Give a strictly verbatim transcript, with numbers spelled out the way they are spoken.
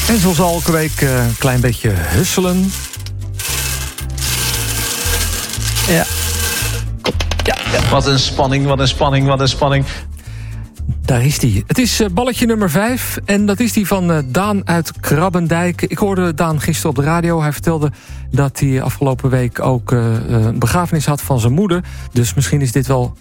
En zoals elke week uh, een klein beetje husselen. Ja. Ja, ja. Wat een spanning, wat een spanning, wat een spanning. Daar is die. Het is balletje nummer vijf. En dat is die van Daan uit Krabbendijk. Ik hoorde Daan gisteren op de radio. Hij vertelde dat hij afgelopen week ook uh, een begrafenis had van zijn moeder. Dus misschien is dit wel